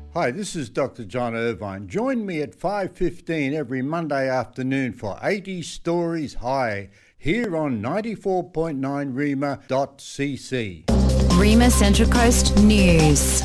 Hi, this is Dr. John Irvine. Join me at 5:15 every Monday afternoon for 80 Stories High here on 94.9 Rima.cc. Rima Central Coast News.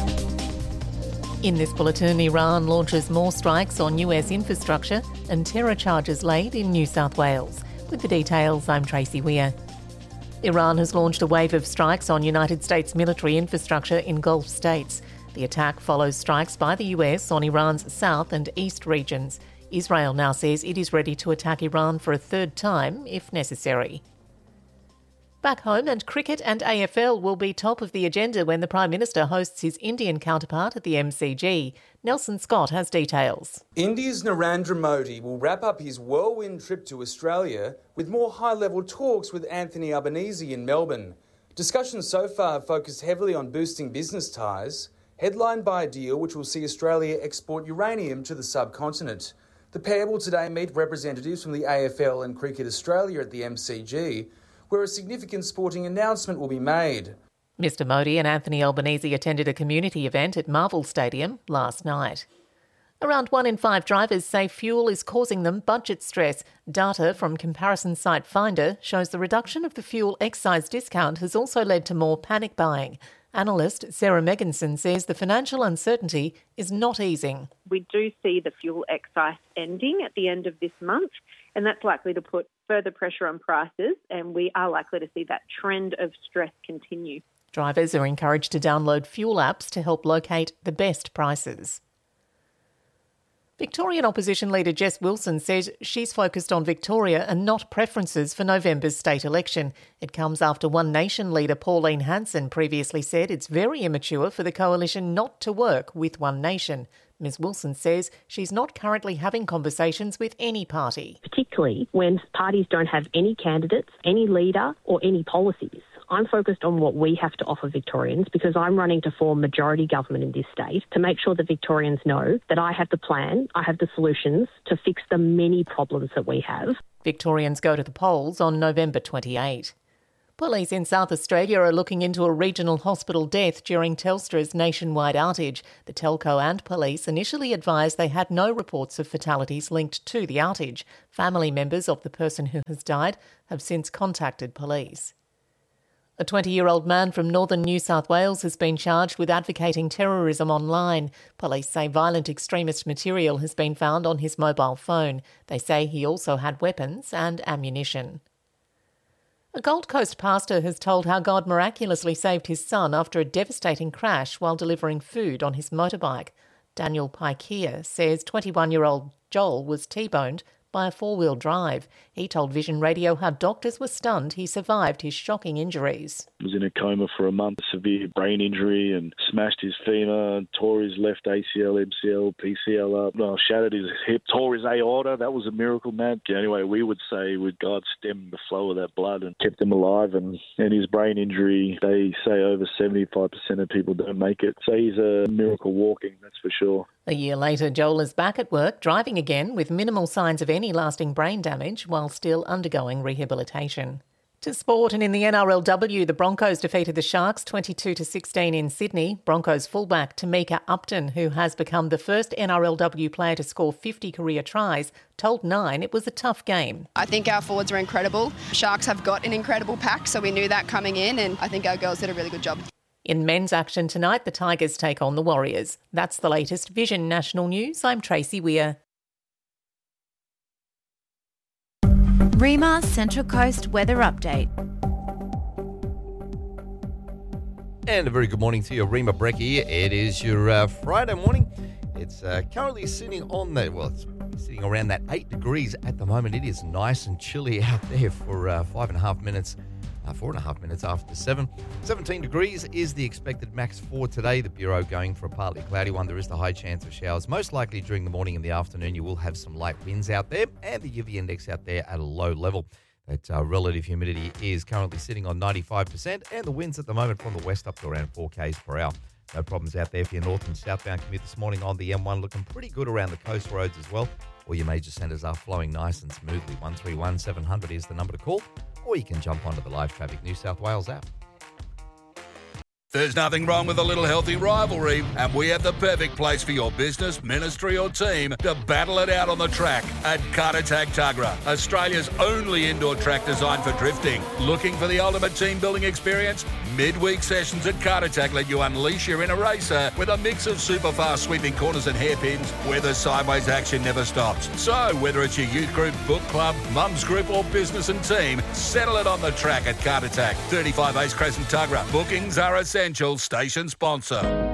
In this bulletin, Iran launches more strikes on US infrastructure and terror charges laid in New South Wales. With the details, I'm Tracy Weir. Iran has launched a wave of strikes on United States military infrastructure in Gulf states. The attack follows strikes by the US on Iran's south and east regions. Israel now says it is ready to attack Iran for a third time if necessary. Back home, and cricket and AFL will be top of the agenda when the Prime Minister hosts his Indian counterpart at the MCG. Nelson Scott has details. India's Narendra Modi will wrap up his whirlwind trip to Australia with more high-level talks with Anthony Albanese in Melbourne. Discussions so far have focused heavily on boosting business ties, headlined by a deal which will see Australia export uranium to the subcontinent. The pair will today meet representatives from the AFL and Cricket Australia at the MCG, where a significant sporting announcement will be made. Mr Modi and Anthony Albanese attended a community event at Marvel Stadium last night. Around 1 in 5 drivers say fuel is causing them budget stress. Data from comparison site Finder shows the reduction of the fuel excise discount has also led to more panic buying. Analyst Sarah Megginson says the financial uncertainty is not easing. We do see the fuel excise ending at the end of this month, and that's likely to put further pressure on prices, and we are likely to see that trend of stress continue. Drivers are encouraged to download fuel apps to help locate the best prices. Victorian opposition leader Jess Wilson says she's focused on Victoria and not preferences for November's state election. It comes after One Nation leader Pauline Hanson previously said it's very immature for the coalition not to work with One Nation. Ms Wilson says she's not currently having conversations with any party. Particularly when parties don't have any candidates, any leader or any policies. I'm focused on what we have to offer Victorians because I'm running to form majority government in this state to make sure that Victorians know that I have the plan, I have the solutions to fix the many problems that we have. Victorians go to the polls on November 28. Police in South Australia are looking into a regional hospital death during Telstra's nationwide outage. The telco and police initially advised they had no reports of fatalities linked to the outage. Family members of the person who has died have since contacted police. A 20-year-old man from northern New South Wales has been charged with advocating terrorism online. Police say violent extremist material has been found on his mobile phone. They say he also had weapons and ammunition. A Gold Coast pastor has told how God miraculously saved his son after a devastating crash while delivering food on his motorbike. Daniel Pikea says 21-year-old Joel was T-boned by a four-wheel drive. He told Vision Radio how doctors were stunned he survived his shocking injuries. He was in a coma for a month, severe brain injury, and smashed his femur, tore his left ACL, MCL, PCL up, shattered his hip, tore his aorta. That was a miracle, Matt. Anyway, we would say with God stemmed the flow of that blood and kept him alive. And his brain injury, they say over 75% of people don't make it. So he's a miracle walking, that's for sure. A year later, Joel is back at work, driving again with minimal signs of any lasting brain damage while still undergoing rehabilitation. To sport, and in the NRLW, the Broncos defeated the Sharks 22-16 in Sydney. Broncos fullback Tamika Upton, who has become the first NRLW player to score 50 career tries, told Nine it was a tough game. I think our forwards are incredible. Sharks have got an incredible pack, so we knew that coming in, and I think our girls did a really good job. In men's action tonight, the Tigers take on the Warriors. That's the latest Vision National News. I'm Tracy Weir. Rima Central Coast Weather Update. And a very good morning to you, Rima Brecky. It is your Friday morning. It's currently sitting on it's sitting around that 8 degrees at the moment. It is nice and chilly out there for 4.5 minutes after 7. 17 degrees is the expected max for today. The Bureau going for a partly cloudy one. There is the high chance of showers, most likely during the morning and the afternoon. You will have some light winds out there, and the UV index out there at a low level. That relative humidity is currently sitting on 95%, and the winds at the moment from the west up to around 4 k's per hour. No problems out there for your north and southbound commute this morning on the M1. Looking pretty good around the coast roads as well. All your major centres are flowing nice and smoothly. 131 700 is the number to call, or you can jump onto the Live Traffic New South Wales app. There's nothing wrong with a little healthy rivalry, and we have the perfect place for your business, ministry or team to battle it out on the track at Kartatag Tuggerah, Australia's only indoor track designed for drifting. Looking for the ultimate team building experience? Midweek sessions at Kartatag let you unleash your inner racer with a mix of super fast sweeping corners and hairpins where the sideways action never stops. So whether it's your youth group, book club, mum's group or business and team, settle it on the track at Kartatag, 35 Ace Crescent Tuggerah. Bookings are essential. Station sponsor.